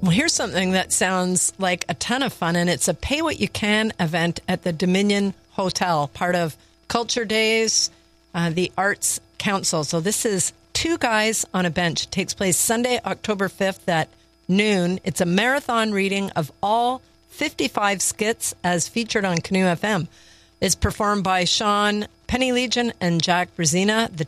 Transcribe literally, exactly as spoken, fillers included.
Well, here's something that sounds like a ton of fun, and it's a Pay What You Can event at the Dominion Hotel, part of Culture Days, uh, the Arts Council. So this is Two Guys on a Bench. It takes place Sunday, October fifth at noon. It's a marathon reading of all fifty-five skits as featured on Canoe F M. It's performed by Sean Penny Legion and Jack Brazina. The